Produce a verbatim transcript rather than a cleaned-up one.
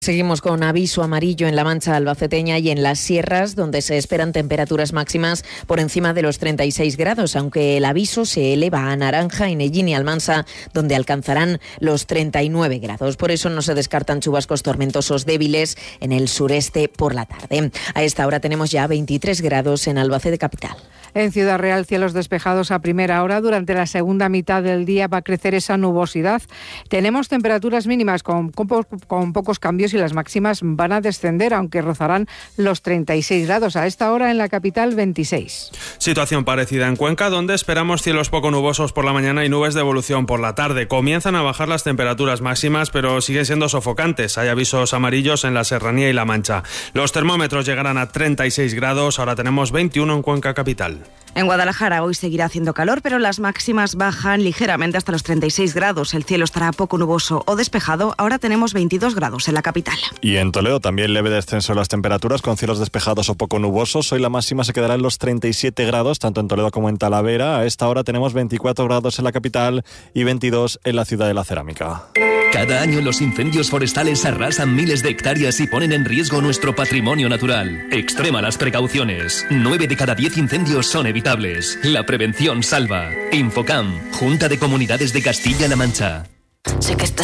Seguimos con aviso amarillo en la Mancha albaceteña y en las sierras, donde se esperan temperaturas máximas por encima de los treinta y seis grados, aunque el aviso se eleva a naranja en Ellín y Almansa, donde alcanzarán los treinta y nueve grados. Por eso no se descartan chubascos tormentosos débiles en el sureste por la tarde. A esta hora tenemos ya veintitrés grados en Albacete capital. En Ciudad Real, cielos despejados a primera hora. Durante la segunda mitad del día va a crecer esa nubosidad. Tenemos temperaturas mínimas con, con, con pocos cambios y las máximas van a descender, aunque rozarán los treinta y seis grados. A esta hora en la capital, veintiséis. Situación parecida en Cuenca, donde esperamos cielos poco nubosos por la mañana y nubes de evolución por la tarde. Comienzan a bajar las temperaturas máximas, pero siguen siendo sofocantes. Hay avisos amarillos en la Serranía y La Mancha. Los termómetros llegarán a treinta y seis grados. Ahora tenemos veintiuno en Cuenca capital. En Guadalajara hoy seguirá haciendo calor, pero las máximas bajan ligeramente hasta los treinta y seis grados. El cielo estará poco nuboso o despejado. Ahora tenemos veintidós grados en la capital. Y en Toledo también leve descenso de las temperaturas con cielos despejados o poco nubosos. Hoy la máxima se quedará en los treinta y siete grados, tanto en Toledo como en Talavera. A esta hora tenemos veinticuatro grados en la capital y veintidós en la ciudad de la Cerámica. Cada año los incendios forestales arrasan miles de hectáreas y ponen en riesgo nuestro patrimonio natural. Extrema las precauciones. Nueve de cada diez incendios son evitables. La prevención salva. Infocam, Junta de Comunidades de Castilla-La Mancha. Sé que estás